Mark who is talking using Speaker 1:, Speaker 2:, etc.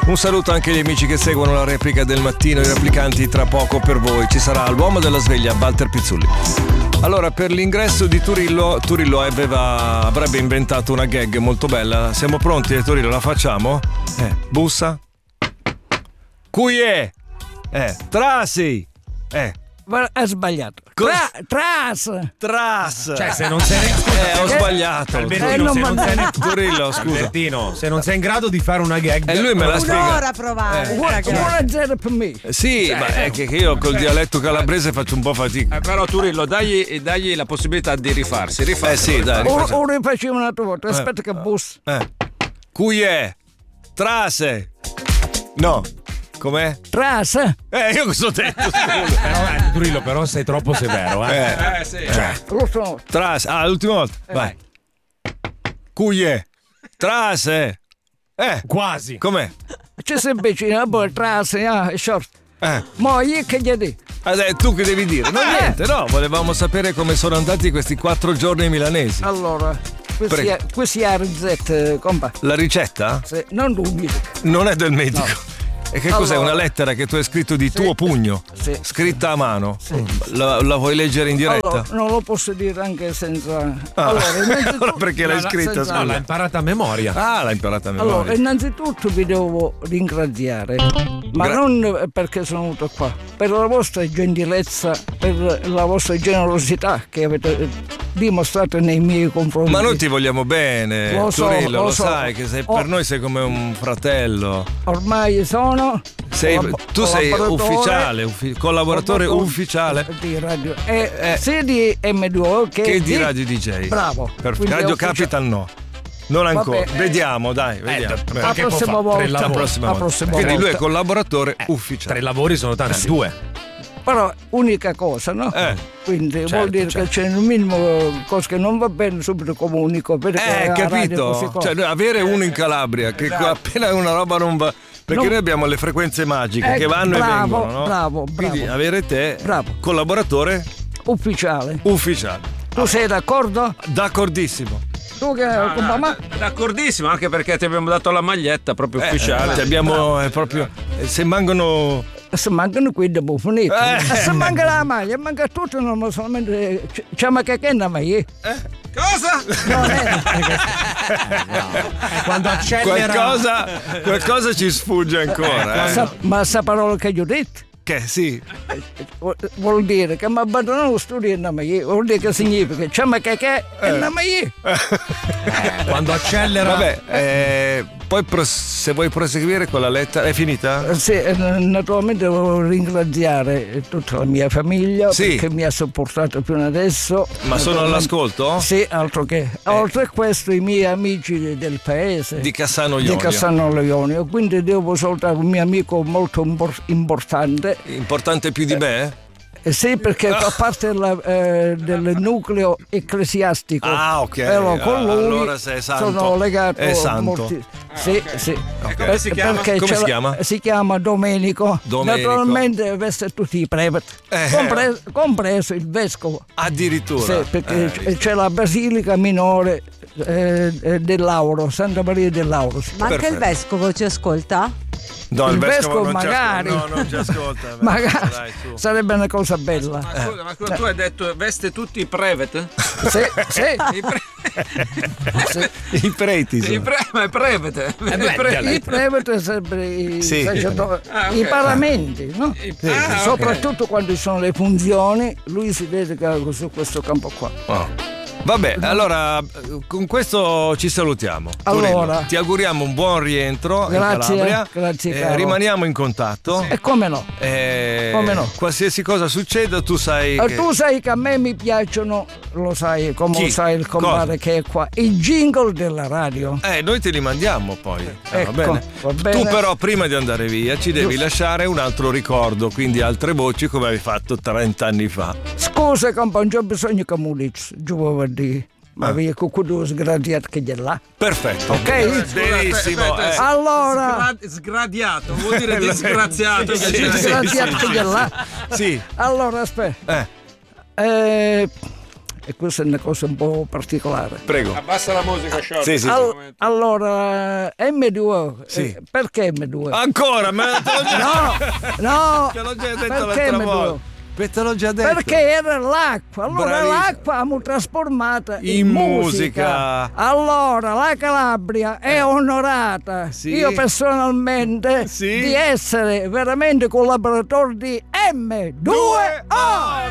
Speaker 1: Un saluto anche agli amici che seguono la replica del mattino, i replicanti tra poco per voi. Ci sarà l'uomo della sveglia, Walter Pizzulli. Allora, per l'ingresso di Turillo avrebbe inventato una gag molto bella. Siamo pronti, Turillo, la facciamo? Bussa. Cui è? Trasi.
Speaker 2: Ha sbagliato. Tras.
Speaker 3: Cioè, se non sei
Speaker 1: ho sbagliato.
Speaker 3: Albertino,
Speaker 1: Turillo, scusa.
Speaker 3: Albertino, se non sei in grado di fare una gag.
Speaker 1: E lui me la spiega.
Speaker 4: Un'ora a provare.
Speaker 2: 1-0 per me.
Speaker 1: Sì, ma è che io col dialetto calabrese faccio un po' fatica.
Speaker 5: Però Turillo, dagli la possibilità di rifarsi.
Speaker 1: Sì, dai.
Speaker 2: O rifacciamo un'altra volta. Aspetta che bus.
Speaker 1: Cui è? Trase. No. Com'è?
Speaker 2: Tras.
Speaker 1: Io cosa ho detto?
Speaker 3: Turillo, però sei troppo severo,
Speaker 5: sì.
Speaker 1: Tras. L'ultima volta. Vai. Cui è? Trase.
Speaker 3: Quasi.
Speaker 1: Com'è?
Speaker 2: Ci sei vicino, poi tras, short. Ma io che gli dico?
Speaker 1: Tu che devi dire? No, niente, no. Volevamo sapere come sono andati questi 4 giorni milanesi.
Speaker 2: Allora, questa è la ricetta, compa.
Speaker 1: La ricetta?
Speaker 2: Sì, non dubbi.
Speaker 1: Non è del medico.
Speaker 2: No.
Speaker 1: E che cos'è? Una lettera che tu hai scritto di tuo pugno?
Speaker 2: Sì.
Speaker 1: Scritta a mano? Sì. La vuoi leggere in diretta?
Speaker 2: Allora, non lo posso dire anche senza.
Speaker 1: Allora perché l'hai scritta?
Speaker 3: No, l'ha imparata a memoria.
Speaker 1: L'ha imparata a memoria.
Speaker 2: Allora, innanzitutto vi devo ringraziare, ma non perché sono venuto qua, per la vostra gentilezza, per la vostra generosità che avete dimostrato nei miei confronti.
Speaker 1: Ma noi ti vogliamo bene, Turillo, lo sai che per noi sei come un fratello.
Speaker 2: Ormai
Speaker 1: tu sei ufficiale, collaboratore ufficiale
Speaker 2: di radio sia di M2 che
Speaker 1: di Radio DJ.
Speaker 2: Bravo.
Speaker 1: Perfetto. Radio Capital no. Non ancora. Vediamo.
Speaker 2: La prossima volta.
Speaker 1: Quindi lui è collaboratore ufficiale.
Speaker 3: 3 lavori sono tanti, 2.
Speaker 2: Però unica cosa, no? Quindi vuol dire che c'è un minimo cosa che non va bene, subito comunico. Perché
Speaker 1: capito? Cioè, avere uno in Calabria che appena una roba non va. Perché noi abbiamo le frequenze magiche che vanno e vengono, no?
Speaker 2: Bravo.
Speaker 1: Quindi avere te, collaboratore
Speaker 2: ufficiale. Tu sei d'accordo?
Speaker 1: D'accordissimo.
Speaker 2: Tu che
Speaker 5: d'accordissimo, anche perché ti abbiamo dato la maglietta proprio ufficiale.
Speaker 1: Ti abbiamo proprio. Se mancano
Speaker 2: qui devo finire. Se manca la maglia, manca tutto, non solamente. C'è ma che è maglia.
Speaker 5: Cosa?
Speaker 3: Quando accelera
Speaker 1: qualcosa ci sfugge ancora.
Speaker 2: Ma sa parola che gli ho detto?
Speaker 1: Che sì.
Speaker 2: Vuol dire che mi abbandono lo studio in maglia. Vuol dire che significa c'è ma che è una maglia.
Speaker 3: Quando accelera.
Speaker 1: Vabbè, poi se vuoi proseguire con la lettera, è finita?
Speaker 2: Sì, naturalmente devo ringraziare tutta la mia famiglia perché mi ha sopportato fino adesso.
Speaker 1: Ma sono all'ascolto?
Speaker 2: Sì, altro che. Oltre a questo i miei amici del paese.
Speaker 1: Di Cassano
Speaker 2: Ionio. Quindi devo salutare un mio amico molto importante.
Speaker 1: Importante più di me?
Speaker 2: Sì, perché fa parte del nucleo ecclesiastico.
Speaker 1: Ok.
Speaker 2: Però con lui
Speaker 1: allora sei santo.
Speaker 2: Sono legato
Speaker 1: è santo.
Speaker 2: Molti. Sì.
Speaker 1: Come si chiama?
Speaker 2: Come si chiama? Si chiama Domenico. Naturalmente veste tutti i prevati. Compreso il vescovo.
Speaker 1: Addirittura.
Speaker 2: Sì, perché c'è la basilica minore dell'Auro, Santa Maria dell'Auro.
Speaker 4: Ma anche il vescovo ci ascolta?
Speaker 1: No,
Speaker 2: il vescovo magari
Speaker 1: non ci ascolta.
Speaker 2: Magari
Speaker 1: dai,
Speaker 2: sarebbe una cosa bella.
Speaker 5: Ma scusa, tu hai detto veste tutti i prevati?
Speaker 2: Sì.
Speaker 1: I preti sono.
Speaker 5: Ma è prevate.
Speaker 2: I prevati sempre i paramenti, no? Soprattutto quando ci sono le funzioni, lui si dedica su questo campo qua.
Speaker 1: Vabbè, allora con questo ci salutiamo.
Speaker 2: Allora,
Speaker 1: ti auguriamo un buon rientro in Calabria.
Speaker 2: Grazie caro.
Speaker 1: Rimaniamo in contatto.
Speaker 2: E come no?
Speaker 1: Come no? Qualsiasi cosa succeda, tu sai.
Speaker 2: Tu sai che a me mi piacciono, lo sai, come lo sai il compare che è qua, i jingle della radio.
Speaker 1: Noi te li mandiamo poi.
Speaker 2: Ecco,
Speaker 1: va bene. Tu però prima di andare via ci devi lasciare un altro ricordo, quindi altre voci come avevi fatto 30 anni fa.
Speaker 2: Scusa, compa, non c'è bisogno che mi dici, giù ma via cucù sgradiato che gliela là.
Speaker 1: Perfetto.
Speaker 2: Ok?
Speaker 1: Benissimo.
Speaker 2: Allora.
Speaker 5: Sgradiato, vuol dire disgraziato.
Speaker 2: Sgradiato che gliela là.
Speaker 1: Sì.
Speaker 2: Allora, aspetta. e questa è una cosa un po' particolare.
Speaker 1: Prego.
Speaker 5: Abbassa la musica, Sciolto.
Speaker 1: Sì, sì.
Speaker 2: Allora, M2,
Speaker 1: Sì.
Speaker 2: perché M2?
Speaker 1: Ancora? Ma te l'ho già,
Speaker 2: No,
Speaker 1: te l'ho già detto
Speaker 2: perché
Speaker 1: l'altra
Speaker 2: M2?
Speaker 1: volta. Te l'ho già detto.
Speaker 2: Perché era l'acqua, allora
Speaker 1: Bravissimo.
Speaker 2: l'acqua l'abbiamo trasformata
Speaker 1: In musica.
Speaker 2: Allora la Calabria è onorata,
Speaker 1: Sì.
Speaker 2: io personalmente,
Speaker 1: Sì.
Speaker 2: di essere veramente collaboratore di M2O.